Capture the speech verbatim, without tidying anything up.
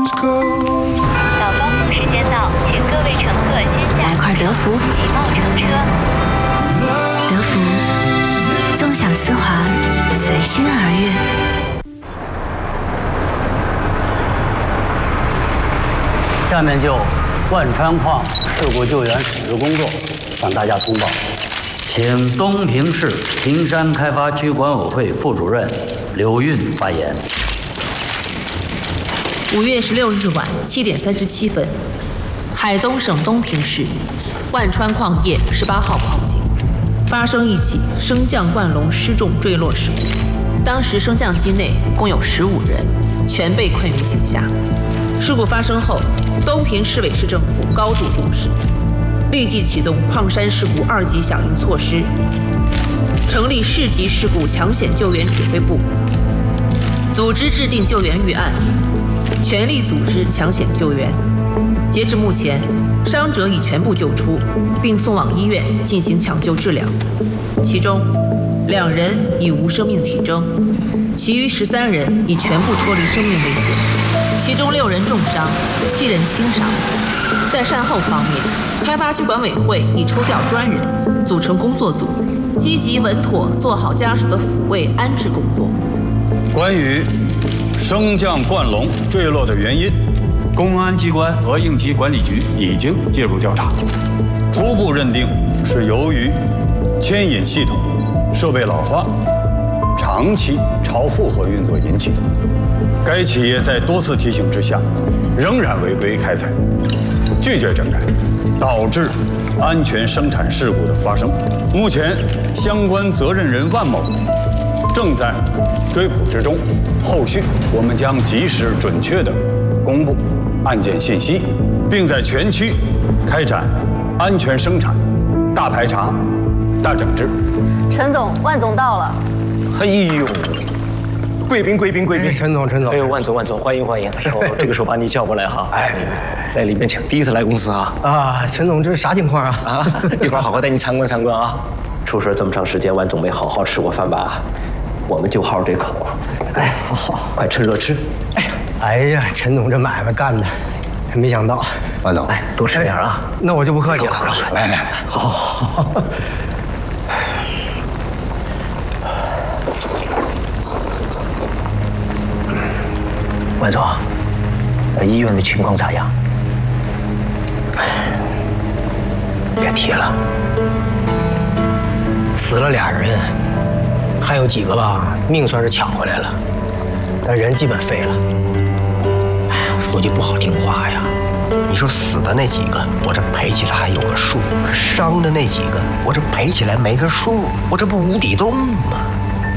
到高峰时间到，请各位乘客先下。 来块德芙， 礼貌乘车。 德芙，纵享丝滑，随心而悦。 下面就万川矿事故救援处置工作向大家通报，请东平市平山开发区管委会副主任刘运发言。 五月十六日晚七点三十七分，海东省东平市万川矿业十八号矿井发生一起升降灌笼失重坠落事故。当时升降机内共有十五人，全被困于井下。事故发生后，东平市委市政府高度重视，立即启动矿山事故二级响应措施，成立市级事故抢险救援指挥部，组织制定救援预案，全力组织抢险救援。截至目前，伤者已全部救出，并送往医院进行抢救治疗。其中，两人已无生命体征，其余十三人已全部脱离生命危险。其中六人重伤，七人轻伤。在善后方面，开发区管委会已抽调专人，组成工作组，积极稳妥做好家属的抚慰安置工作。 关于升降灌笼坠落的原因，公安机关和应急管理局已经介入调查，初步认定是由于牵引系统设备老化、长期超负荷运作引起的。该企业在多次提醒之下，仍然违规开采，拒绝整改，导致安全生产事故的发生。目前，相关责任人万某正在追捕之中，后续我们将及时准确地公布案件信息，并在全区开展安全生产大排查、大整治。 陈总，万总到了。 哎呦，贵宾贵宾贵宾， 陈总陈总， 哎呦，万总万总，欢迎欢迎！哎呦，这个时候把你叫过来哈，哎，来里面请，第一次来公司啊。 啊，陈总这是啥情况啊？ 啊，一会儿好好带你参观参观啊。出事这么长时间，万总没好好吃过饭吧？我们就好这口。 哎，好好， 快趁热吃。 哎，哎呀，陈总这买卖干的，没想到。 万总，哎，多吃点啊。 那我就不客气了。 来来来，好好好。万总，医院的情况咋样？ 别提了，死了俩人，还有几个吧，命算是抢回来了，但人基本废了。哎，说句不好听话呀，你说死的那几个，我这赔起来还有个数；可伤的那几个，我这赔起来没个数，我这不无底洞吗？